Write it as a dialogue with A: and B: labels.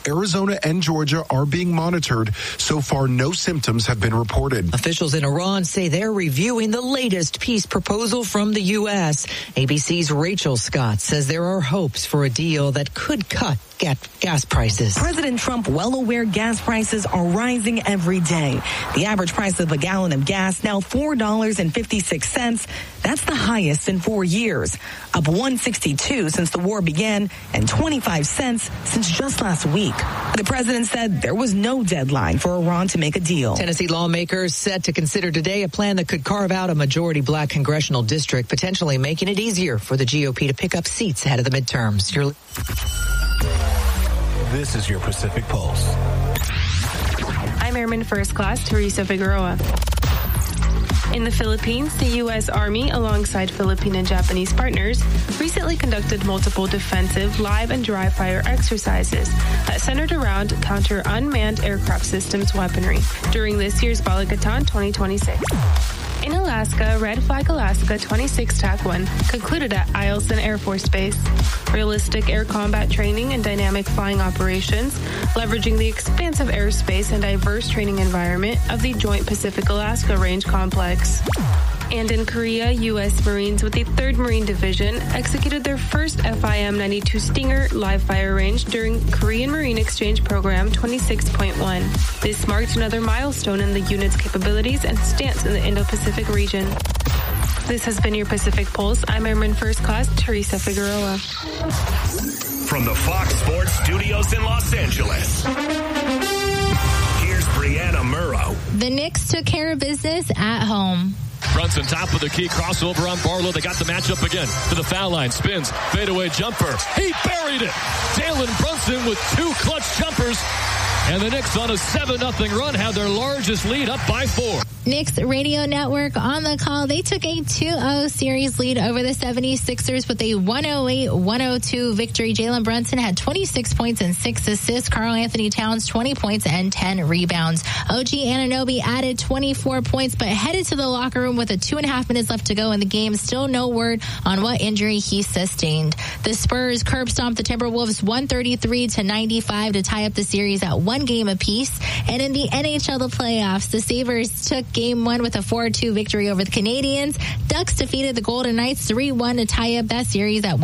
A: Arizona and Georgia are being monitored. So far, no symptoms have been reported.
B: Officials in Iran say they're reviewing the latest peace proposal from the U.S. ABC's Rachel Scott says there are hopes for a deal that could cut gas prices.
C: President Trump well aware gas prices are rising every day. The average price of a gallon of gas now $4.56. That's the highest in 4 years, up $1.62 since the war began and 25 cents since just last week. The president said there was no deadline for Iran to make a deal.
B: Tennessee lawmakers set to consider today a plan that could carve out a majority black congressional district, potentially making it easier for the GOP to pick up seats ahead of the midterms.
D: This is your Pacific Pulse.
E: I'm Airman First Class Teresa Figueroa. In the Philippines, the U.S. Army, alongside Philippine and Japanese partners, recently conducted multiple defensive live and dry fire exercises that centered around counter unmanned aircraft systems weaponry during this year's Balikatan 2026. In Alaska, Red Flag Alaska 26 TAC 1 concluded at Eielson Air Force Base. Realistic air combat training and dynamic flying operations, leveraging the expansive airspace and diverse training environment of the Joint Pacific Alaska Range Complex. And in Korea, U.S. Marines with the 3rd Marine Division executed their first FIM-92 Stinger live fire range during Korean Marine Exchange Program 26.1. This marked another milestone in the unit's capabilities and stance in the Indo-Pacific region. This has been your Pacific Pulse. I'm Airman First Class Teresa Figueroa.
D: From the Fox Sports Studios in Los Angeles, here's Brianna Murrow.
F: The Knicks took care of business at home.
G: Brunson top of the key, crossover on Barlow. They got the matchup again to the foul line. Spins, fadeaway jumper. He buried it. Jalen Brunson with 2 clutch jumpers. And the Knicks on a 7-0 run have their largest lead up by 4.
F: Knicks Radio Network on the call. They took a 2-0 series lead over the 76ers with a 108-102 victory. Jalen Brunson had 26 points and 6 assists. Karl Anthony Towns, 20 points and 10 rebounds. OG Anunoby added 24 points, but headed to the locker room with 2.5 minutes left to go in the game. Still no word on what injury he sustained. The Spurs curb stomped the Timberwolves 133-95 to tie up the series at 1 game apiece. And in the NHL, the playoffs, the Sabres took Game 1 with a 4-2 victory over the Canadiens. Ducks defeated the Golden Knights 3-1 to tie up that series at 1.